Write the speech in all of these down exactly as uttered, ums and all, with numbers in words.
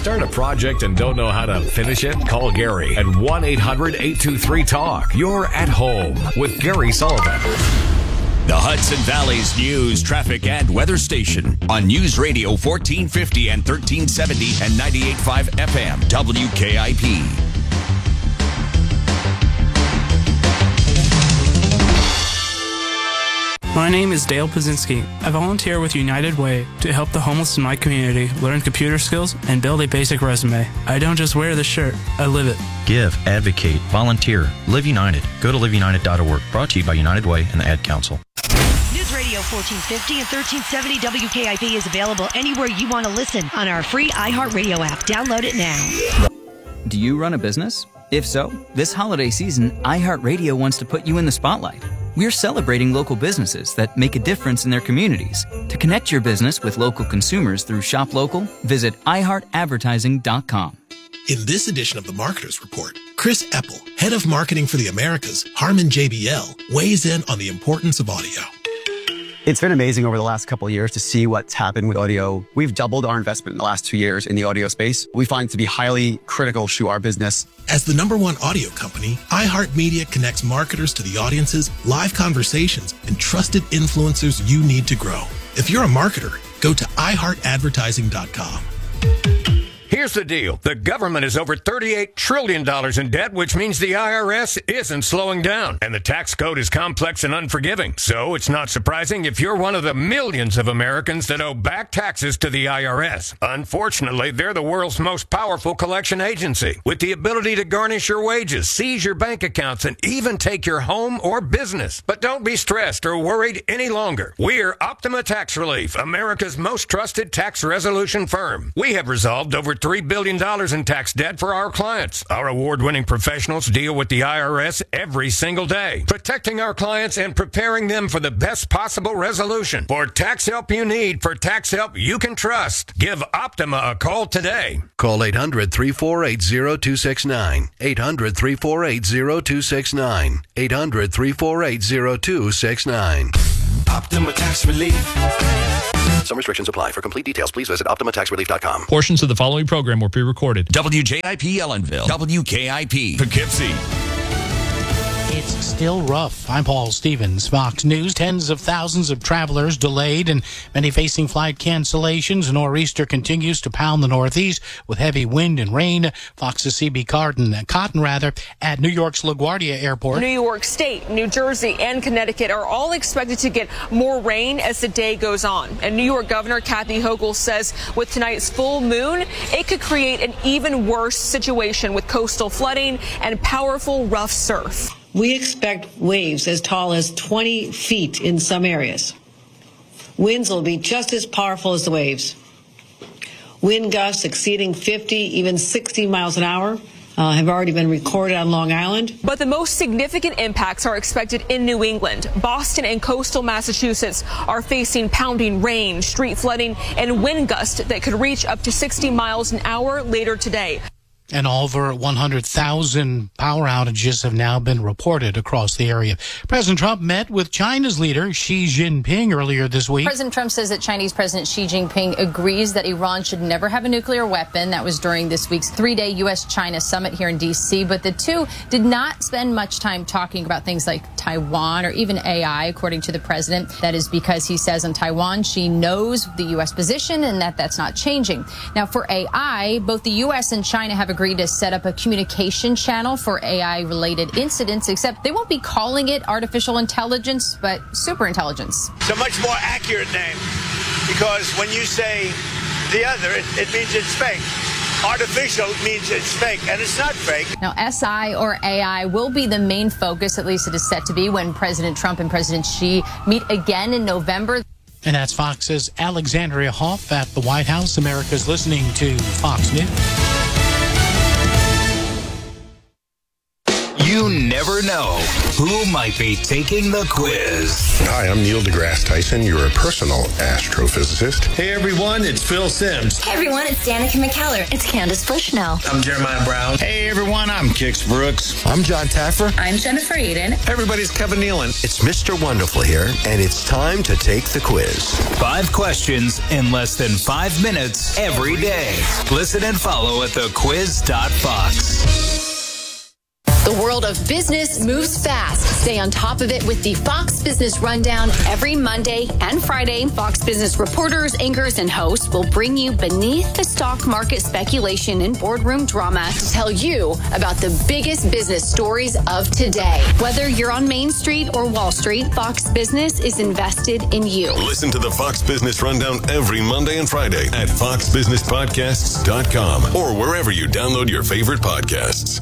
Start a project and don't know how to finish it? Call Gary at one eight hundred eight two three talk. You're at home with Gary Sullivan. The Hudson Valley's news, traffic, and weather station on News Radio fourteen fifty and thirteen seventy and ninety-eight point five F M W K I P. My name is Dale Pazinski. I volunteer with United Way to help the homeless in my community learn computer skills and build a basic resume. I don't just wear the shirt, I live it. Give, advocate, volunteer, Live United. Go to live united dot org. Brought to you by United Way and the Ad Council. News Radio fourteen fifty and thirteen seventy W K I P is available anywhere you want to listen on our free iHeartRadio app. Download it now. Do you run a business? If so, this holiday season, iHeartRadio wants to put you in the spotlight. We're celebrating local businesses that make a difference in their communities. To connect your business with local consumers through Shop Local, visit i heart advertising dot com. In this edition of the Marketers Report, Chris Epple, head of marketing for the Americas, Harman J B L, weighs in on the importance of audio. It's been amazing over the last couple of years to see what's happened with audio. We've doubled our investment in the last two years in the audio space. We find it to be highly critical to our business. As the number one audio company, iHeartMedia connects marketers to the audiences, live conversations, and trusted influencers you need to grow. If you're a marketer, go to i heart advertising dot com. Here's the deal. The government is over thirty-eight trillion dollars in debt, which means the I R S isn't slowing down. And the tax code is complex and unforgiving. So it's not surprising if you're one of the millions of Americans that owe back taxes to the I R S. Unfortunately, they're the world's most powerful collection agency, with the ability to garnish your wages, seize your bank accounts, and even take your home or business. But don't be stressed or worried any longer. We're Optima Tax Relief, America's most trusted tax resolution firm. We have resolved over three billion dollars in tax debt for our clients. Our award-winning professionals deal with the I R S every single day, protecting our clients and preparing them for the best possible resolution. For tax help you need, for tax help you can trust, give Optima a call today. Call eight hundred, three four eight, zero two six nine. eight hundred, three four eight, zero two six nine. eight hundred, three four eight, zero two six nine. Optima Tax Relief. Some restrictions apply. For complete details, please visit optima tax relief dot com. Portions of the following program were pre-recorded. W J I P Ellenville. W K I P Poughkeepsie. It's still rough. I'm Paul Stevens, Fox News. Tens of thousands of travelers delayed and many facing flight cancellations. Nor'easter continues to pound the Northeast with heavy wind and rain. Fox's C B Cotton, Cotton rather, at New York's LaGuardia Airport. New York State, New Jersey, and Connecticut are all expected to get more rain as the day goes on. And New York Governor Kathy Hochul says with tonight's full moon, it could create an even worse situation with coastal flooding and powerful rough surf. We expect waves as tall as twenty feet in some areas. Winds will be just as powerful as the waves. Wind gusts exceeding fifty, even sixty miles an hour uh, have already been recorded on Long Island. But the most significant impacts are expected in New England. Boston and coastal Massachusetts are facing pounding rain, street flooding, and wind gusts that could reach up to sixty miles an hour later today. And over one hundred thousand power outages have now been reported across the area. President Trump met with China's leader, Xi Jinping, earlier this week. President Trump says that Chinese President Xi Jinping agrees that Iran should never have a nuclear weapon. That was during this week's three-day U S China summit here in D C. But the two did not spend much time talking about things like Taiwan or even A I, according to the president. That is because he says on Taiwan, Xi knows the U S position and that that's not changing. Now, for A I, both the U S and China have agreed to set up a communication channel for A I-related incidents, except they won't be calling it artificial intelligence, but superintelligence. It's a much more accurate name, because when you say the other, it, it means it's fake. Artificial means it's fake, and it's not fake. Now, S I or A I will be the main focus, at least it is set to be, when President Trump and President Xi meet again in November. And that's Fox's Alexandria Hoff at the White House. America's listening to Fox News. You You never know who might be taking the quiz. Hi, I'm Neil deGrasse Tyson, your personal astrophysicist. Hey everyone, it's Phil Sims. Hey everyone, it's Danica McKellar. It's Candace Bushnell. I'm Jeremiah Brown. Hey everyone, I'm Kix Brooks. I'm John Taffer. I'm Jennifer Eden. Hey everybody, it's Kevin Nealon. It's Mister Wonderful here, and it's time to take the quiz. Five questions in less than five minutes every day. Listen and follow at the quiz dot fox. The world of business moves fast. Stay on top of it with the Fox Business Rundown every Monday and Friday. Fox Business reporters, anchors, and hosts will bring you beneath the stock market speculation and boardroom drama to tell you about the biggest business stories of today. Whether you're on Main Street or Wall Street, Fox Business is invested in you. Listen to the Fox Business Rundown every Monday and Friday at fox business podcasts dot com or wherever you download your favorite podcasts.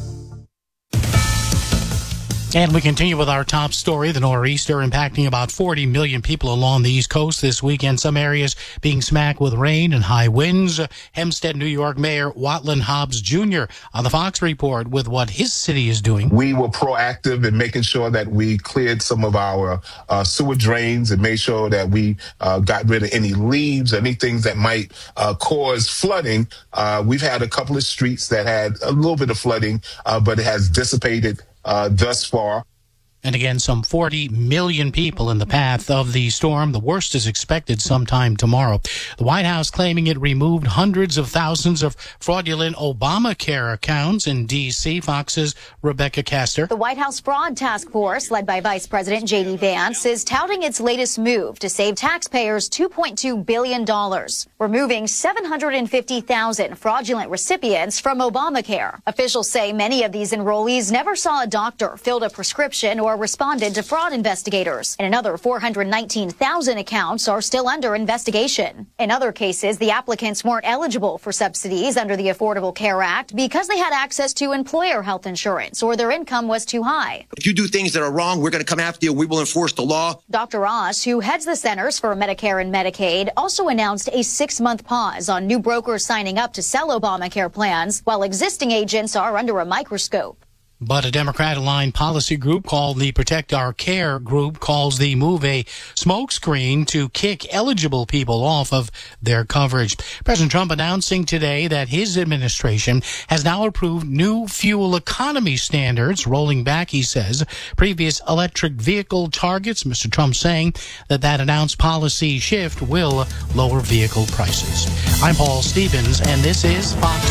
And we continue with our top story. The nor'easter impacting about forty million people along the East Coast this weekend. Some areas being smacked with rain and high winds. Hempstead, New York Mayor Watland Hobbs Junior on the Fox Report with what his city is doing. We were proactive in making sure that we cleared some of our uh, sewer drains and made sure that we uh, got rid of any leaves, anything that might uh, cause flooding. Uh, we've had a couple of streets that had a little bit of flooding, uh, but it has dissipated Uh, thus far. And again, some forty million people in the path of the storm. The worst is expected sometime tomorrow. The White House claiming it removed hundreds of thousands of fraudulent Obamacare accounts in D C Fox's Rebecca Castor. The White House Fraud Task Force, led by Vice President J D Vance, is touting its latest move to save taxpayers two point two billion dollars, removing seven hundred fifty thousand fraudulent recipients from Obamacare. Officials say many of these enrollees never saw a doctor, filled a prescription, or responded to fraud investigators. And another four hundred nineteen thousand accounts are still under investigation. In other cases, the applicants weren't eligible for subsidies under the Affordable Care Act because they had access to employer health insurance or their income was too high. If you do things that are wrong, we're going to come after you. We will enforce the law. Doctor Oz, who heads the Centers for Medicare and Medicaid, also announced a six-month pause on new brokers signing up to sell Obamacare plans, while existing agents are under a microscope. But a Democrat-aligned policy group called the Protect Our Care group calls the move a smokescreen to kick eligible people off of their coverage. President Trump announcing today that his administration has now approved new fuel economy standards, rolling back, he says, previous electric vehicle targets. Mister Trump saying that that announced policy shift will lower vehicle prices. I'm Paul Stevens, and this is Fox